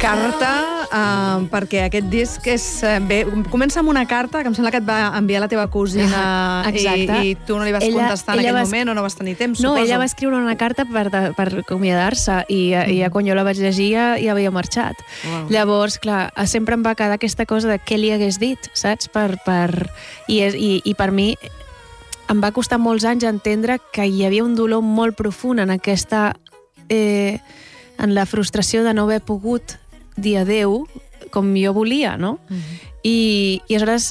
Carta, perquè aquest disc és... Bé, comença amb una carta que em sembla que et va enviar la teva cosina i tu no li vas contestar en aquell moment o no vas tenir temps, no, suposo. ella va escriure una carta per acomiadar-se i ja quan jo la vaig llegir ja havia marxat. Wow. Llavors, clar, sempre em va quedar aquesta cosa de què li hagués dit, saps? I per mi em va costar molts anys entendre que hi havia un dolor molt profund en aquesta... en la frustració de no haver pogut dir adeu com jo volia, no? I aleshores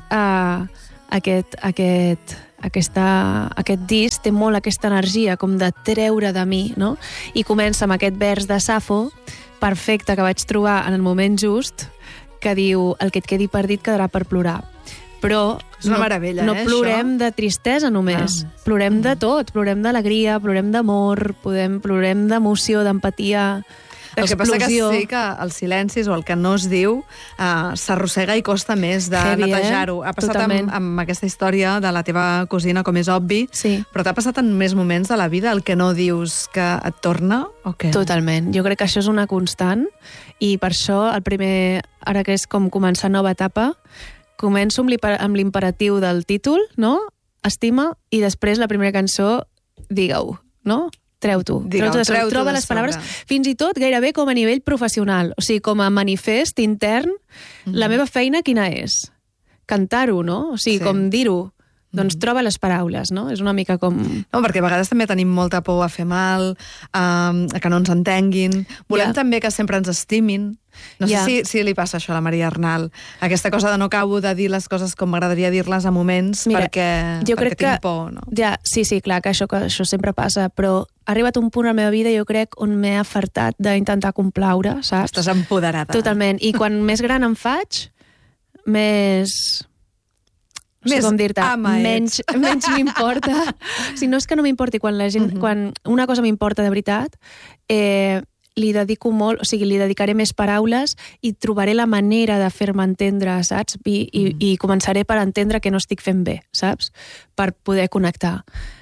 aquest disc té molt aquesta energia com de treure de mi, no? I comença amb aquest vers de Safo perfecte que vaig trobar en el moment just que diu el que et quedi per dit quedarà per plorar. Però és una meravella, no plorem de tristesa només, plorem de tot, plorem d'alegria, plorem d'amor, plorem d'emoció, d'empatia, el que passa que sí que els silencis o el que no es diu s'arrossega i costa més de netejar-ho. Ha passat amb aquesta història de la teva cosina, com és obvi, però t'ha passat en més moments de la vida el que no dius que et torna o què? Totalment. Jo crec que això és una constant i per això el primer, ara que és com començar nova etapa, començo amb l'imperatiu del títol, no? Estima, i després la primera cançó, digue-ho, no? Treu-t'ho. Troba les paraules, fins i tot gairebé com a nivell professional, o sigui, com a manifest intern, la meva feina quina és? Cantar-ho, no? O sigui, com dir-ho. Doncs troba les paraules, no? És una mica com... No, perquè a vegades també tenim molta por a fer mal, a que no ens entenguin. Volem també que sempre ens estimin. No sé si li passa això a la Maria Arnal. Aquesta cosa de no acabo de dir les coses com m'agradaria dir-les a moments perquè tinc por, no? Sí, clar, que això sempre passa, però ha arribat un punt a la meva vida, jo crec, on m'he afartat d'intentar complaure, saps? Estàs empoderada. Totalment. I quan més gran em faig, més... No sé com dir-te, menys m'importa. O sigui, no és que no m'importi, quan la gent, quan una cosa m'importa de veritat, li dedico molt, o sigui, li dedicaré més paraules i trobaré la manera de fer-me entendre, saps? I començaré per entendre que no estic fent bé, saps? Per poder connectar.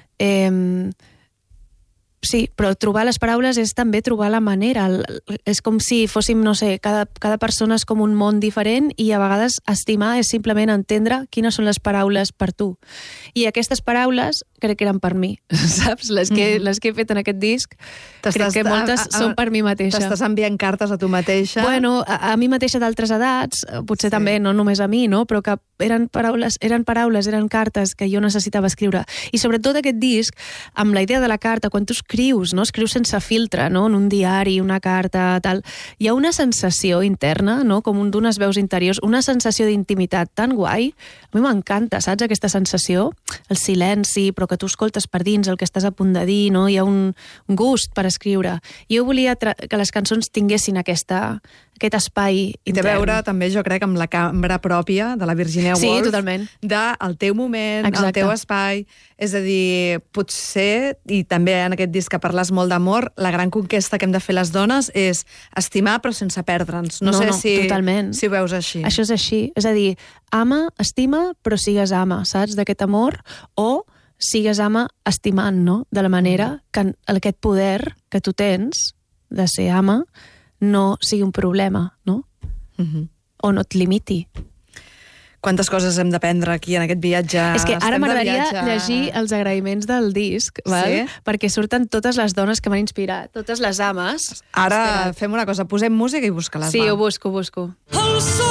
Sí, però trobar les paraules és també trobar la manera. És com si fóssim, no sé, cada persona és com un món diferent i a vegades estimar és simplement entendre quines són les paraules per tu. I aquestes paraules crec que eren per mi, saps? Les que he fet en aquest disc, crec que moltes són per mi mateixa. T'estàs enviant cartes a tu mateixa? Bueno, a mi mateixa d'altres edats, potser també, no només a mi, no? Però que eren paraules, eren cartes que jo necessitava escriure. I sobretot aquest disc, amb la idea de la carta, quan tu escrius, no? Escrius sense filtre, no? En un diari, una carta, tal. Hi ha una sensació interna, no? Com d'unes veus interiors, una sensació d'intimitat tan guai. A mi m'encanta, saps? Aquesta sensació, el silenci, però que tu escoltes per dins el que estàs a punt de dir, no? Hi ha un gust per escriure. Jo volia que les cançons tinguessin aquest espai intern. I té a veure també, jo crec, amb la cambra pròpia de la Virginia Woolf. Sí, totalment. Del teu moment, el teu espai. És a dir, potser, i també en aquest disc que parles molt d'amor, la gran conquesta que hem de fer les dones és estimar però sense perdre'ns. No sé si ho veus així. Això és així. És a dir, ama, estima, però sigues ama, saps? D'aquest amor, o sigues ama estimant, no? De la manera que aquest poder que tu tens de ser ama no sigui un problema, no? O no et limiti. Quantes coses hem d'aprendre aquí en aquest viatge? És que ara m'agradaria llegir els agraïments del disc, val? Perquè surten totes les dones que m'han inspirat, totes les ames. Ara fem una cosa, posem música i busca-les. Sí, ho busco.